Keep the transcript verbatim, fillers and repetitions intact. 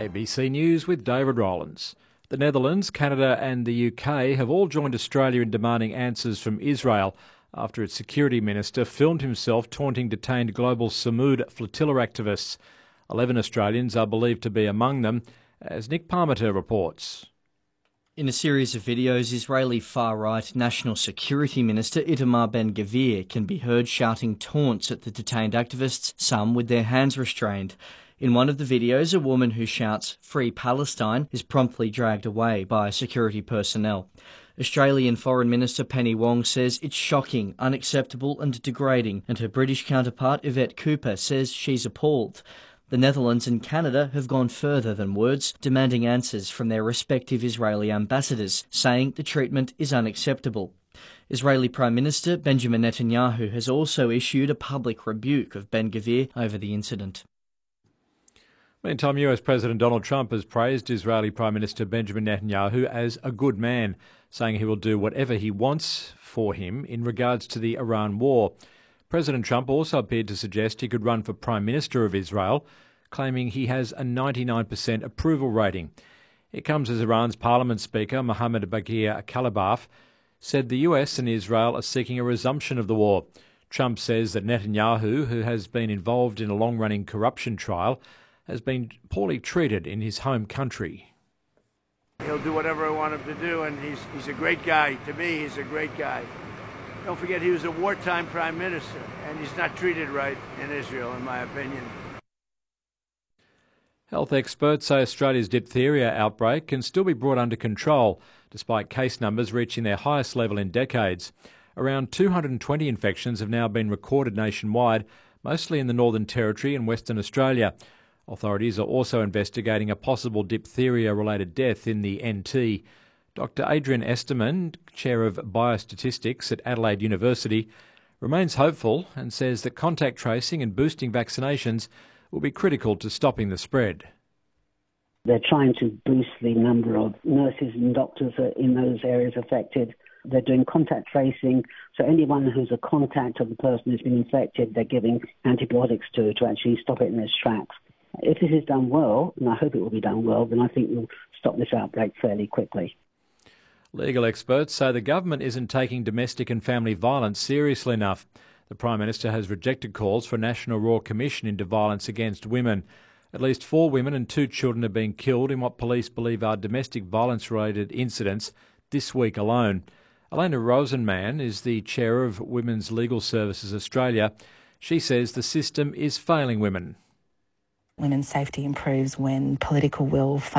A B C News with David Rowlands. The Netherlands, Canada and the U K have all joined Australia in demanding answers from Israel after its security minister filmed himself taunting detained global Samud flotilla activists. Eleven Australians are believed to be among them, as Nick Parmenter reports. In a series of videos, Israeli far-right National Security Minister Itamar Ben-Gvir can be heard shouting taunts at the detained activists, some with their hands restrained. In one of the videos, a woman who shouts "Free Palestine" is promptly dragged away by security personnel. Australian Foreign Minister Penny Wong says it's shocking, unacceptable and degrading, and her British counterpart Yvette Cooper says she's appalled. The Netherlands and Canada have gone further than words, demanding answers from their respective Israeli ambassadors, saying the treatment is unacceptable. Israeli Prime Minister Benjamin Netanyahu has also issued a public rebuke of Ben-Gvir over the incident. Meantime, U S President Donald Trump has praised Israeli Prime Minister Benjamin Netanyahu as a good man, saying he will do whatever he wants for him in regards to the Iran war. President Trump also appeared to suggest he could run for Prime Minister of Israel, claiming he has a ninety-nine percent approval rating. It comes as Iran's Parliament Speaker Mohammad Bagher Kalibaf said the U S and Israel are seeking a resumption of the war. Trump says that Netanyahu, who has been involved in a long-running corruption trial, has been poorly treated in his home country. He'll do whatever I want him to do, and he's, he's a great guy. To me, he's a great guy. Don't forget, he was a wartime prime minister, and he's not treated right in Israel, in my opinion. Health experts say Australia's diphtheria outbreak can still be brought under control, despite case numbers reaching their highest level in decades. Around two hundred twenty infections have now been recorded nationwide, mostly in the Northern Territory and Western Australia. Authorities are also investigating a possible diphtheria-related death in the N T. Doctor Adrian Esterman, Chair of Biostatistics at Adelaide University, remains hopeful and says that contact tracing and boosting vaccinations will be critical to stopping the spread. They're trying to boost the number of nurses and doctors in those areas affected. They're doing contact tracing, so anyone who's a contact of the person who's been infected, they're giving antibiotics to to actually stop it in its tracks. If this is done well, and I hope it will be done well, then I think we'll stop this outbreak fairly quickly. Legal experts say the government isn't taking domestic and family violence seriously enough. The Prime Minister has rejected calls for a National Royal Commission into violence against women. At least four women and two children have been killed in what police believe are domestic violence-related incidents this week alone. Elena Rosenman is the chair of Women's Legal Services Australia. She says the system is failing women. Women's safety improves when political will